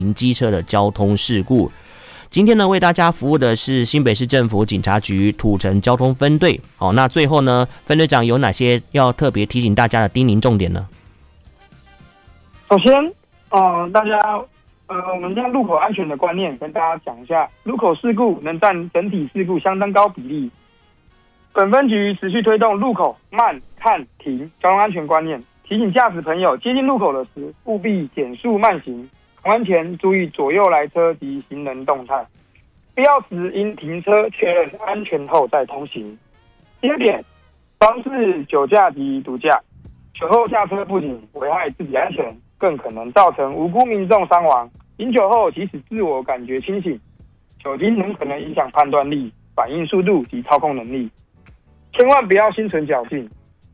机车的交通事故。今天呢，为大家服务的是新北市政府警察局土城交通分队。那最后呢，分队长有哪些要特别提醒大家的叮咛重点呢？ 首先，大家，我们将路口安全的观念跟大家讲一下。路口事故能占整体事故相当高比例。本分局持续推动路口慢、看、停交通安全观念，提醒驾驶朋友接近路口的时，务必减速慢行。同安前注意左右来车及行人动态，必要时应停车确认安全后再通行。第二点，防治酒驾及毒驾。酒后驾车不仅危害自己安全，更可能造成无辜民众伤亡。饮酒后即使自我感觉清醒，酒精仍可能影响判断力、反应速度及操控能力，千万不要心存侥幸。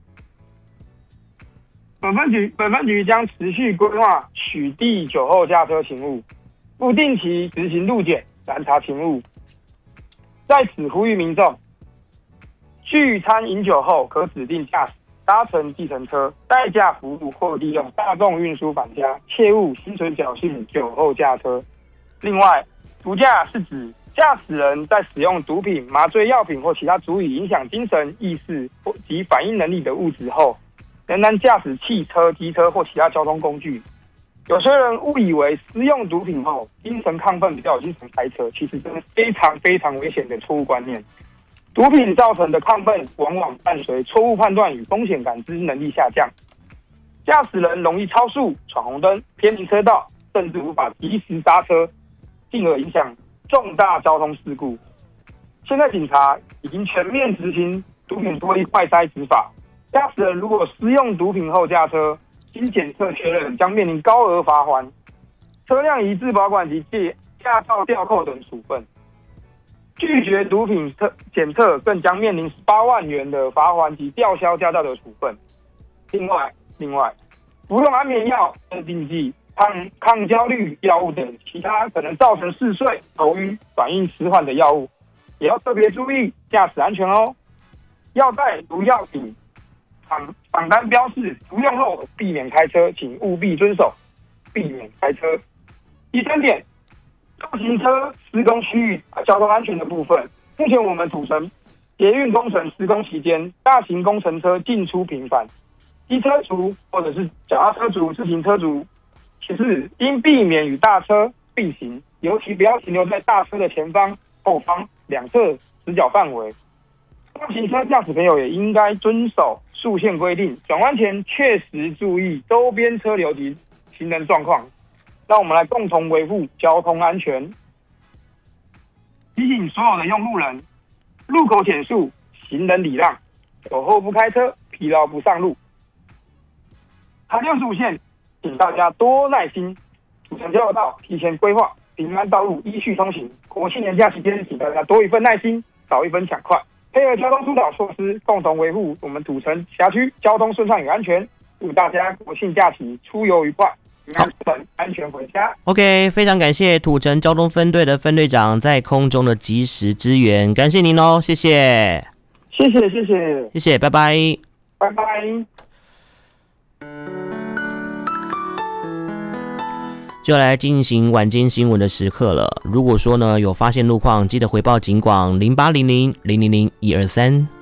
本分局将持续规划取缔酒后驾车勤务，不定期执行路检拦查勤务。在此呼吁民众，聚餐饮酒后可指定驾驶搭乘计程车、代驾服务或利用大众运输返家，切勿心存侥幸酒后驾车。另外，毒驾是指驾驶人在使用毒品、麻醉药品或其他足以影响精神、意识及反应能力的物质后，仍然驾驶汽车、机车或其他交通工具。有些人误以为施用毒品后精神亢奋比较有精神开车，其实这是非常非常危险的错误观念。毒品造成的亢奋往往伴随错误判断与风险感知能力下降，驾驶人容易超速、闯红灯、偏离车道，甚至无法及时刹车，进而影响重大交通事故。现在警察已经全面执行毒品多例快筛执法，驾驶人如果施用毒品后驾车，经检测确认将面临高额罚锾、车辆移置保管及驾照吊扣等处分。拒绝毒品检测更将面临18万元的罚锾及吊销驾照的处分。另外，服用安眠药、镇定剂、抗焦虑药物等其他可能造成嗜睡、头晕、反应迟缓的药物，也要特别注意驾驶安全哦。要带毒药品榜单标示服用后避免开车，请务必遵守，避免开车。第三点，重型车施工区域交通安全的部分，目前我们土城捷运工程施工期间，大型工程车进出频繁，机车族或者是脚踏车族、自行车族，其次应避免与大车并行，尤其不要停留在大车的前方、后方两侧死角范围。重型车驾驶朋友也应该遵守速限规定，转弯前确实注意周边车流及行人状况。让我们来共同维护交通安全。提醒所有的用路人，路口减速，行人礼让，酒后不开车，疲劳不上路。台65线，请大家多耐心，土城交流道提前规划，平安道路依序通行。国庆年假期间，请大家多一份耐心，少一分抢快，配合交通疏导措施，共同维护我们土城辖区交通顺畅与安全。祝大家国庆假期出游愉快，安全回家。 OK， 非常感谢土城交通分队的分队长在空中的及时支援，感谢您哦，谢谢， 谢谢， 拜拜， 拜拜。 就来进行晚间新闻的时刻了。如果说呢有发现路况，记得回报警广0800000123。